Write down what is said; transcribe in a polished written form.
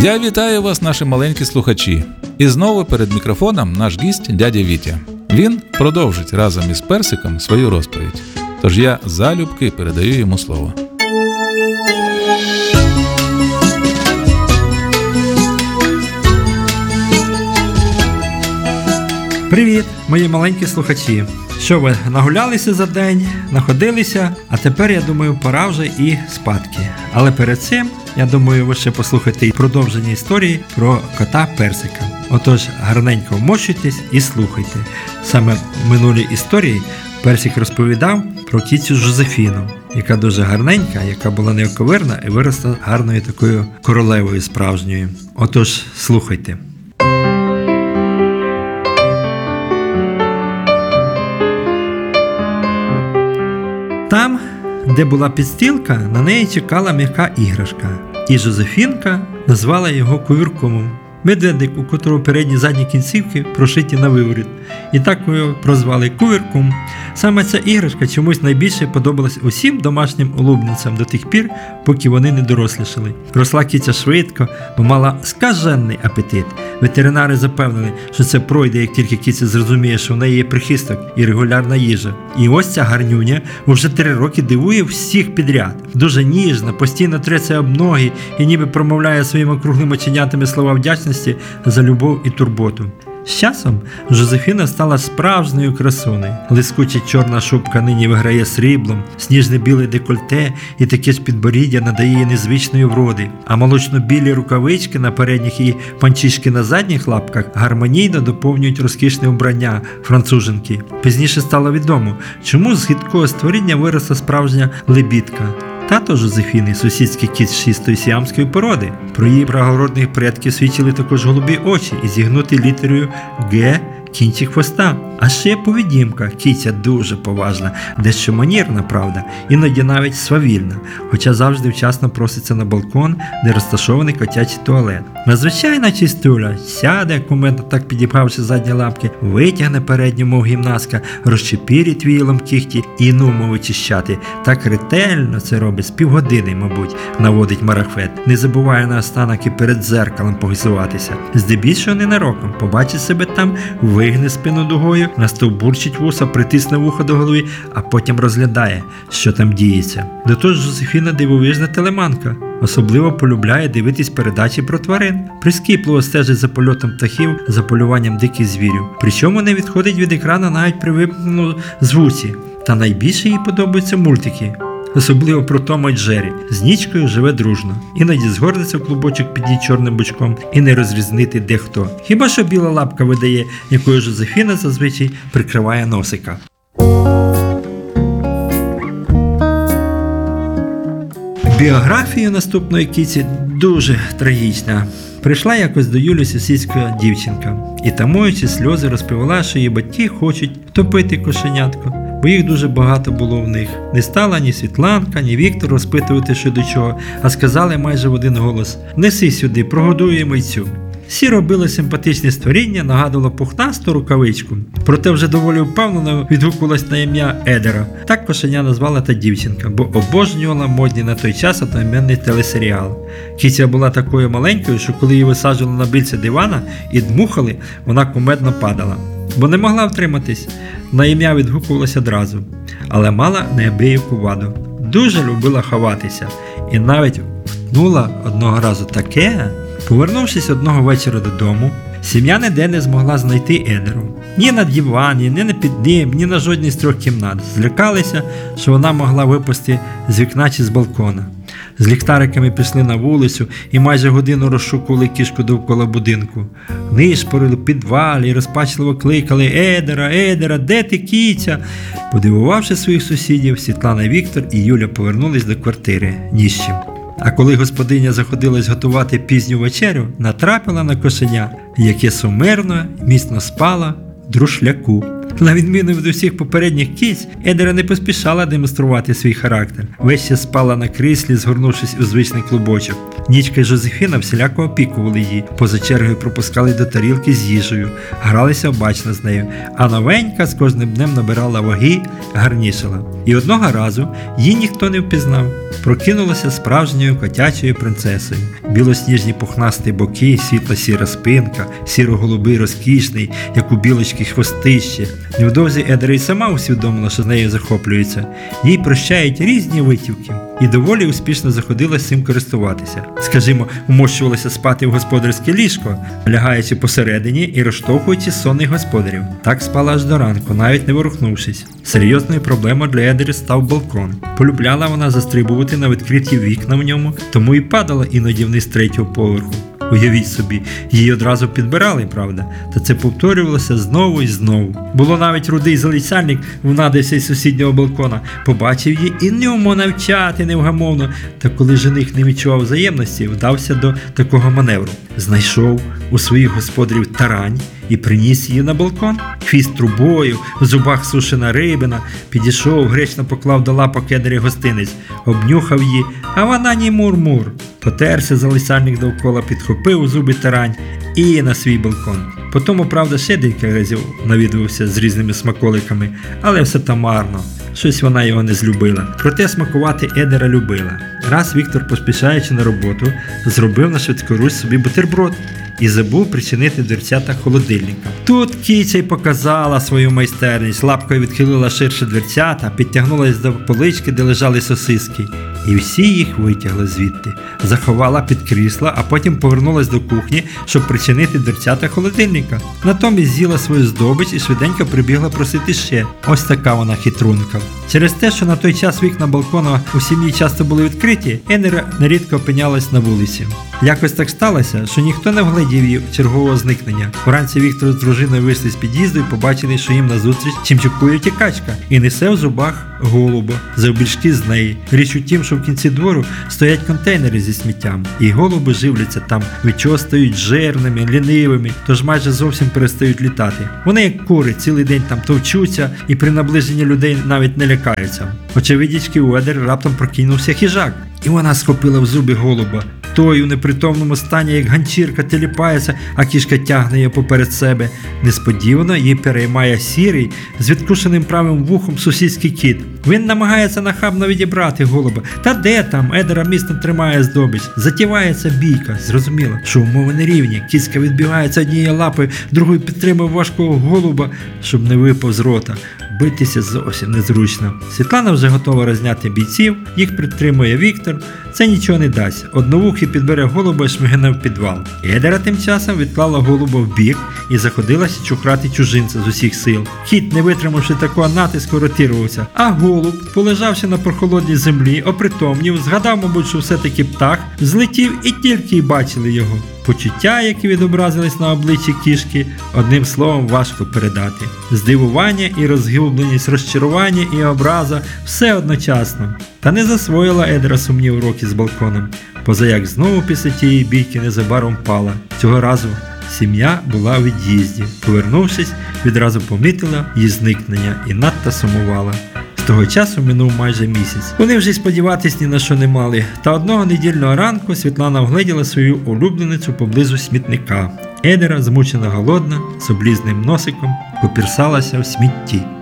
Я вітаю вас, наші маленькі слухачі. І знову перед мікрофоном наш гість дядя Вітя. Він продовжить разом із Персиком свою розповідь. Тож я залюбки передаю йому слово. Привіт, мої маленькі слухачі. Що ви, нагулялися за день, находилися, а тепер, я думаю, пора вже і спадки. Але перед цим, я думаю, ви ще послухаєте і продовження історії про кота Персика. Отож, гарненько вмощуйтесь і слухайте. Саме в минулій історії Персик розповідав про кицю Жозефіну, яка дуже гарненька, яка була неоковирна і виросла гарною такою королевою справжньою. Отож, слухайте. Там, де була підстілка, на неї чекала м'яка іграшка, і Жозефінка назвала його Кувіркомом. Медведик, у котрого передні задні кінцівки прошиті на виворіт. І так його прозвали Кувірком. Саме ця іграшка чомусь найбільше подобалась усім домашнім улюбленцям до тих пір, поки вони не дорослішали. Росла киця швидко, бо мала скажений апетит. Ветеринари запевнили, що це пройде, як тільки киця зрозуміє, що в неї є прихисток і регулярна їжа. І ось ця гарнюня вже 3 роки дивує всіх підряд. Дуже ніжна, постійно треться об ноги і ніби промовляє своїми круглими оченятами слова вдячності за любов і турботу. З часом Жозефіна стала справжньою красунею. Блискуча чорна шубка нині виграє сріблом, сніжне біле декольте і таке ж підборіддя надає їй незвичної вроди, а молочно-білі рукавички на передніх і панчішки на задніх лапках гармонійно доповнюють розкішне вбрання француженки. Пізніше стало відомо, чому з гидкого створіння виросла справжня лебідка. Тато Жозефіни – сусідський кіт з чистої сіамської породи. Про її благородних предків свідчили також голубі очі і зігнуті літерою «Г» кінчик хвоста. А ще поведінка. Киця дуже поважна, дещо манірна, правда, іноді навіть свавільна, хоча завжди вчасно проситься на балкон, де розташований котячий туалет. Надзвичайна чистуля, сяде, кумедно так підібравши задні лапки, витягне передню, мов гімнастка, розчепірить віялом кіхті і нумо вичищати. Так ретельно це робить, з півгодини, мабуть, наводить марафет. Не забуває наостанок і перед дзеркалом погизуватися. Здебільшого ненароком, побачить себе там, вигне спину дугою, настовбурчить вуса, притисне вухо до голови, а потім розглядає, що там діється. До того ж, Жозефіна дивовижна телеманка. Особливо полюбляє дивитись передачі про тварин. Прискіпливо стежить за польотом птахів, за полюванням диких звірів. Причому не відходить від екрану навіть при вимкненому звуці. Та найбільше їй подобаються мультики. Особливо про Тома й Джері. З Нічкою живе дружно. Іноді згорнеться в клубочок під її чорним бочком і не розрізнити де хто. Хіба що біла лапка видає, якою Жозефіна зазвичай прикриває носика. Біографія наступної киці дуже трагічна. Прийшла якось до Юлі сусідська дівчинка і, тамуючи сльози, розповіла, що її батьки хочуть втопити кошенятко, бо їх дуже багато було в них. Не стала ні Світланка, ні Віктор розпитувати, що до чого, а сказали майже в один голос: «Неси сюди, прогодуємо й цю». Всі робили симпатичне створіння, нагадувало пухнасту рукавичку. Проте вже доволі впевнено відгукувалась на ім'я Едера. Так кошеня назвала та дівчинка, бо обожнювала модний на той час одноіменний телесеріал. Киця була такою маленькою, що коли її висаджували на більце дивана і дмухали, вона кумедно падала. Бо не могла втриматись, на ім'я відгукувалася одразу. Але мала неабияку ваду. Дуже любила ховатися. І навіть втнула одного разу таке. Повернувшись одного вечора додому, сім'я ніде не змогла знайти Едеру. Ні на дивані, ні на під ним, ні на жодній з 3 кімнат. Злякалися, що вона могла випасти з вікна чи з балкона. З ліхтариками пішли на вулицю і майже годину розшукували кішку довкола будинку. Нишпорили в підвалі і розпачливо кликали: «Едера, Едера, де ти, киця?» Подивувавши своїх сусідів, Світлана, Віктор і Юля повернулись до квартири ні з чим. А коли господиня заходилась готувати пізню вечерю, натрапила на кошеня, яке сумирно, міцно спало в друшляку. На відміну від усіх попередніх киць, Едера не поспішала демонструвати свій характер. Весь час спала на кріслі, згорнувшись у звичний клубочок. Нічка й Жозефіна всіляко опікували її, поза чергою пропускали до тарілки з їжею, гралися обачно з нею, а новенька з кожним днем набирала ваги, гарнішала. І одного разу її ніхто не впізнав. Прокинулася справжньою котячою принцесою. Білосніжні пухнасті боки, світло-сіра спинка, сіро-голубий розкішний, як у білочки хвостище. Невдовзі Едера й сама усвідомила, що з нею захоплюється. Їй прощають різні витівки. І доволі успішно заходилась цим користуватися. Скажімо, вмощувалася спати в господарське ліжко, лягаючи посередині і розштовхуючи сонних господарів. Так спала аж до ранку, навіть не ворухнувшись. Серйозною проблемою для Едери став балкон. Полюбляла вона застрибувати на відкриті вікна в ньому, тому і падала іноді вниз 3-го поверху. Уявіть собі, її одразу підбирали, правда? Та це повторювалося знову і знову. Було навіть рудий залицяльник, внадився із сусіднього балкона, побачив її і ньому навчати невгамовно. Та коли жених не відчував взаємності, вдався до такого маневру. Знайшов у своїх господарів тарань і приніс її на балкон. Хвіст трубою, в зубах сушена рибина, підійшов, гречно поклав до лапок Едері гостинець, обнюхав її, а вона ні мур-мур. Потерся залицяльник довкола, підхопив у зуби тарань і на свій балкон. Потому, правда, ще декілька разів навідувався з різними смаколиками, але все там марно. Щось вона його не злюбила. Проте смакувати Едера любила. Раз Віктор, поспішаючи на роботу, зробив на швидкоруч собі бутерброд і забув причинити дверцята холодильника. Тут киця й показала свою майстерність, лапкою відхилила ширше дверцята, підтягнулась до полички, де лежали сосиски. І всі їх витягли звідти. Заховала під крісла, а потім повернулась до кухні, щоб причинити дверцята холодильника. Натомість з'їла свою здобич і швиденько прибігла просити ще. Ось така вона хитрунка. Через те, що на той час вікна балкона у сім'ї часто були відкриті, Едера нерідко опинялась на вулиці. Якось так сталося, що ніхто не вгледів її чергового зникнення. Вранці Віктор з дружиною вийшли з під'їзду і побачили, що їм назустріч чимчукує тікачка і несе в зубах голуба, завбільшки з неї. Річ у тім, що в кінці двору стоять контейнери зі сміттям, і голуби живляться там, від чого стають жирними, лінивими, тож майже зовсім перестають літати. Вони, як кури, цілий день там товчуться і при наближенні людей навіть не лякаються. Очевидячки у Едери раптом прокинувся хижак, і вона схопила в зуби голуба. Той у непритомному стані, як ганчірка, теліпається, а кішка тягне її поперед себе. Несподівано її переймає сірий, з відкушеним правим вухом сусідський кіт. Він намагається нахабно відібрати голуба. Та де там? Едера міцно тримає здобич. Затівається бійка. Зрозуміло, що умови нерівні. Кіцька відбігається однією лапою, другою підтримує важкого голуба, щоб не випав з рота. Битися зовсім незручно. Світлана вже готова розняти бійців, їх підтримує Віктор. Це нічого не дасть. Одновухий підбере голуба і шмигне в підвал. Едера тим часом відклала голуба в бік і заходилася чухрати чужинця з усіх сил. Кіт, не витримавши такого натиску, ротирувався. А голуб, полежавши на прохолодній землі, опритомнів, згадав, мабуть, що все-таки птах, злетів і тільки й бачили його. Почуття, які відобразились на обличчі кішки, одним словом важко передати. Здивування і розгубленість, розчарування і образа – все одночасно. Та не засвоїла Едера сумні уроки з балконом, позаяк знову після тієї бійки незабаром пала. Цього разу сім'я була у від'їзді. Повернувшись, відразу помітила її зникнення і надто сумувала. З того часу минув майже місяць. Вони вже й сподіватись ні на що не мали. Та одного недільного ранку Світлана вгледіла свою улюбленицю поблизу смітника. Едера, змучена голодна, з облізним носиком, попірсалася в смітті.